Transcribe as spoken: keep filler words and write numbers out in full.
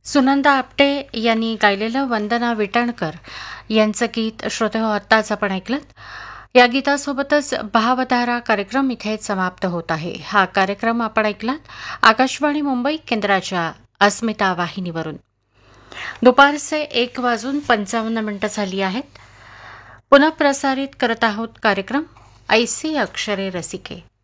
सुनंदा आपटे यांनी गायलेलं वंदना विटणकर यांचं गीत श्रोते हो आत्ताच आपण ऐकलं. या गीतासोबतच भावधारा कार्यक्रम इथे समाप्त होत आहे. हा कार्यक्रम आपण ऐकलात आकाशवाणी मुंबई केंद्राच्या अस्मिता वाहिनीवरून. दुपारचे एक वाजून पंचावन्न मिनिटं झाली आहेत. पुनः प्रसारित करत आहोत कार्यक्रम ऐसी अक्षरे रसिके.